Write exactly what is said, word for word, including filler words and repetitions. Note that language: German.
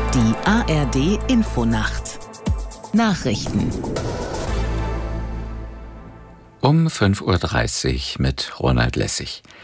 Die A R D Infonacht Nachrichten Um fünf Uhr dreißig mit Ronald Lessig.